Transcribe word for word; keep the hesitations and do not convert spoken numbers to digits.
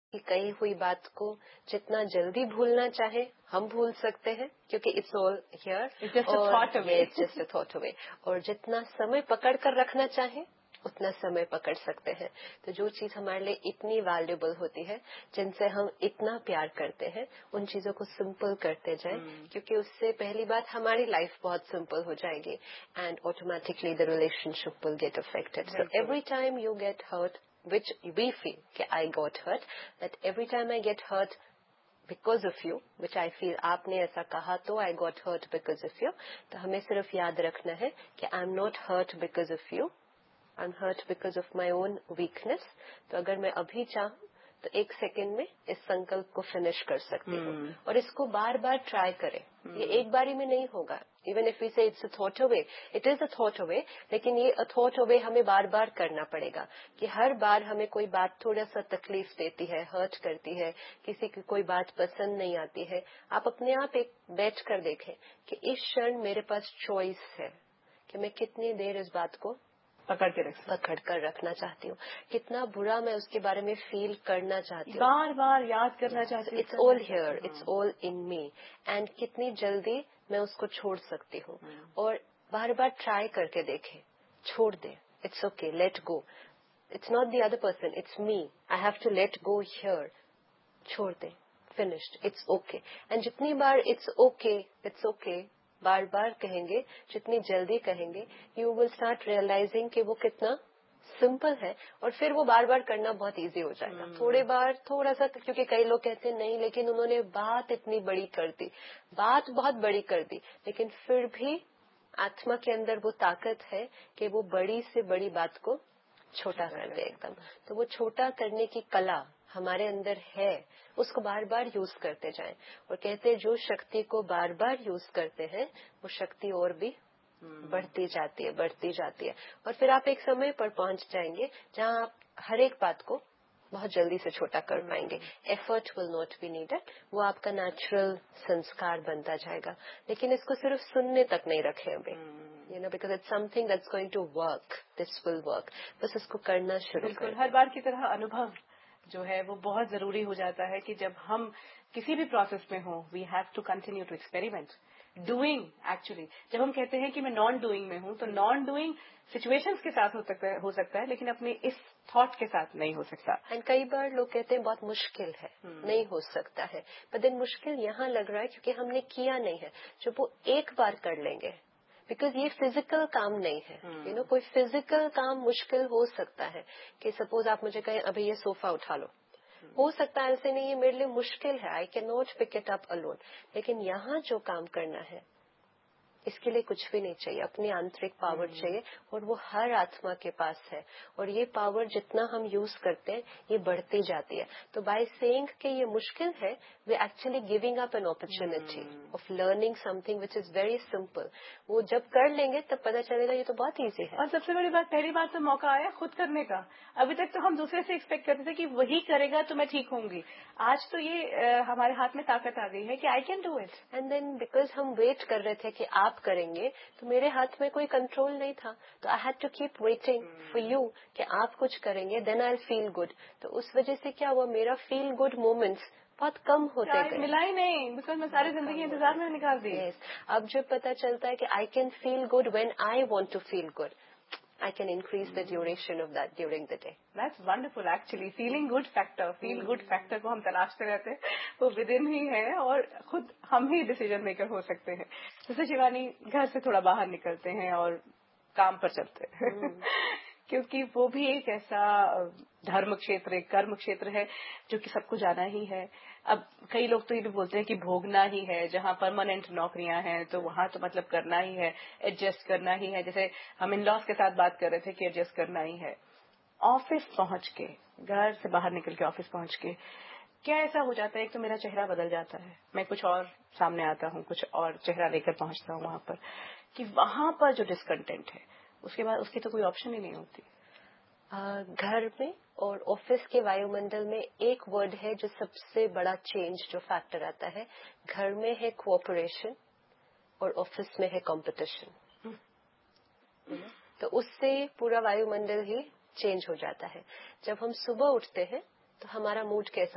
कि कही हुई बात को जितना जल्दी भूलना चाहे हम भूल सकते हैं, क्योंकि it's all here, it's just a thought away, it's just a thought away. और जितना समय पकड़ कर रखना चाहे उतना समय पकड़ सकते हैं। तो जो चीज हमारे लिए इतनी वैल्यूएबल होती है, जिनसे हम इतना प्यार करते हैं, उन चीजों को सिंपल करते जाएं, hmm. क्योंकि उससे पहली बात हमारी लाइफ बहुत सिंपल हो जाएगी and automatically the relationship will get affected. So every time you get hurt, which we feel कि I got hurt, that every time I get hurt because of you, which I feel आपने ऐसा कहा तो I got hurt because of you, तो हमें सिर्फ याद रखना है कि I'm not hurt because of you, I'm hurt because of my own weakness। तो अगर मैं अभी चाहूँ तो एक सेकंड में इस संकल्प को फिनिश कर सकती हूँ, hmm. और इसको बार बार ट्राई करें। hmm. ये एक बारी में नहीं होगा। इवन इफ वी से it's a thought away, it is a thought away, लेकिन ये अ थॉट अवे हमें बार बार करना पड़ेगा कि हर बार हमें कोई बात थोड़ा सा तकलीफ देती है, हर्ट करती है, किसी की कोई बात पसंद नहीं आती है, आप अपने आप एक बैठ कर देखें कि इस क्षण मेरे पास चॉइस है कि मैं कितनी देर इस बात को पकड़ के रख पकड़ कर रखना चाहती हूँ, कितना बुरा मैं उसके बारे में फील करना चाहती हूँ, बार बार याद करना चाहती हूँ। It's all here, it's all in me, and कितनी जल्दी मैं उसको छोड़ सकती हूँ। और बार बार ट्राई करके देखे, छोड़ दे, it's okay, let go, it's not the other person, it's me, I have to let go here, छोड़ दे, फिनिश्ड, इट्स ओके। एंड जितनी बार इट्स ओके इट्स ओके बार बार कहेंगे, जितनी जल्दी कहेंगे, यू विल स्टार्ट रियलाइजिंग कि वो कितना सिंपल है, और फिर वो बार बार करना बहुत इजी हो जाएगा। hmm. थोड़े बार थोड़ा सा, क्योंकि कई लोग कहते हैं नहीं लेकिन उन्होंने बात इतनी बड़ी कर दी, बात बहुत बड़ी कर दी, लेकिन फिर भी आत्मा के अंदर वो ताकत है कि वो बड़ी से बड़ी बात को छोटा कर दे एकदम। तो वो छोटा करने की कला हमारे अंदर है, उसको बार बार यूज करते जाएं। और कहते हैं जो शक्ति को बार बार यूज करते हैं वो शक्ति और भी बढ़ती जाती है, बढ़ती जाती है, और फिर आप एक समय पर पहुंच जाएंगे जहां आप हर एक बात को बहुत जल्दी से छोटा कर पाएंगे। Effort will not be needed, वो आपका नेचुरल संस्कार बनता जाएगा। लेकिन इसको सिर्फ सुनने तक नहीं रखें अभी, you know, because it's something that's going to work, this will work. बस इसको करना शुरू करें। हर बार की तरह अनुभव जो है वो बहुत जरूरी हो जाता है कि जब हम किसी भी प्रोसेस में हो, we have to continue to experiment doing. Actually जब हम कहते हैं कि मैं नॉन डूइंग में हूं, तो नॉन डूइंग सिचुएशंस के साथ हो सकता है हो सकता है लेकिन अपने इस थॉट के साथ नहीं हो सकता। एंड कई बार लोग कहते हैं बहुत मुश्किल है, hmm. नहीं हो सकता है, पर दिन मुश्किल यहाँ लग रहा है क्योंकि हमने किया नहीं है। जब वो एक बार कर लेंगे, बिकॉज ये फिजिकल काम नहीं है, you hmm. No you know, कोई फिजिकल काम मुश्किल हो सकता है कि सपोज आप मुझे कहें अभी ये सोफा उठा लो, hmm. हो सकता है ऐसे नहीं, ये मेरे लिए मुश्किल है, I can not pick it up alone. लेकिन यहाँ जो काम करना है इसके लिए कुछ भी नहीं चाहिए, अपनी आंतरिक पावर hmm. चाहिए, और वो हर आत्मा के पास है, और ये पावर जितना हम यूज करते हैं ये बढ़ती जाती है। तो बाय सेइंग कि ये मुश्किल है, we actually giving up an opportunity of learning something which is very simple. वो जब कर लेंगे तब पता चलेगा ये तो बहुत इजी है। और सबसे बड़ी बात, पहली बात तो मौका आया खुद करने का। अभी तक तो हम दूसरे से एक्सपेक्ट करते थे कि वही करेगा तो मैं ठीक होंगी, आज तो ये आ, हमारे हाथ में ताकत आ गई है कि I can do it. And then because हम वेट कर रहे थे कि आप करेंगे, तो मेरे हाथ में कोई कंट्रोल नहीं था, तो I had to keep waiting for you कि आप कुछ करेंगे, then I will feel good. तो उस वजह से क्या हुआ, मेरा फील गुड मोमेंट्स बहुत कम होते गए, मिला ही नहीं, बिकॉज मैं सारी जिंदगी इंतजार में निकाल दी। yes. अब जब पता चलता है कि I can feel good when I want to feel good, I can increase the duration of that during the day. That's wonderful actually. Feeling good factor, feel good factor को हम तलाशते रहते हैं, वो within ही है, और खुद हम ही डिसीजन मेकर हो सकते हैं। जैसे शिवानी घर से थोड़ा बाहर निकलते हैं और काम पर चलते हैं क्योंकि वो भी एक ऐसा धर्म क्षेत्र, एक कर्म क्षेत्र है जो कि सबको जाना ही है। अब कई लोग तो ये भी बोलते हैं कि भोगना ही है, जहाँ परमानेंट नौकरियां हैं तो वहां तो मतलब करना ही है, एडजस्ट करना ही है। जैसे हम इन लॉज के साथ बात कर रहे थे कि एडजस्ट करना ही है। ऑफिस पहुंच के, घर से बाहर निकल के ऑफिस पहुंच के क्या ऐसा हो जाता है, एक तो मेरा चेहरा बदल जाता है, मैं कुछ और सामने आता हूँ, कुछ और चेहरा लेकर पहुंचता हूँ वहां पर, कि वहां पर जो डिस्कंटेंट है उसके बाद उसकी तो कोई ऑप्शन ही नहीं होती। आ, घर में और ऑफिस के वायुमंडल में एक वर्ड है जो सबसे बड़ा चेंज जो फैक्टर आता है, घर में है कोऑपरेशन और ऑफिस में है कंपटीशन। तो उससे पूरा वायुमंडल ही चेंज हो जाता है। जब हम सुबह उठते हैं तो हमारा मूड कैसा